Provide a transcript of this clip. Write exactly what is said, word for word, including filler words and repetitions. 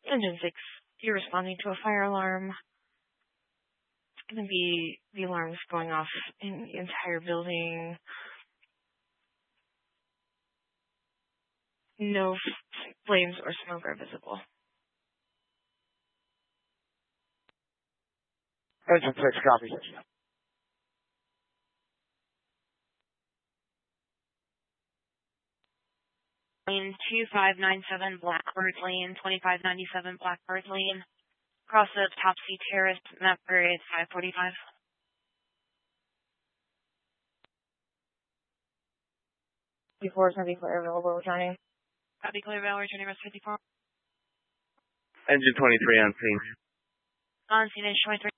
Engine six, you're responding to a fire alarm. It's going to be the alarms going off in the entire building. No f- flames or smoke are visible. Engine six, copy. Lane two five nine seven Blackbird Lane, twenty-five ninety-seven Blackbird Lane. Cross of Topsy Terrace, map period five forty-five. Before it's going to be clear, available, returning. Copy, clear, available, returning rest fifty-four. Engine twenty-three on scene. On scene, twenty-three.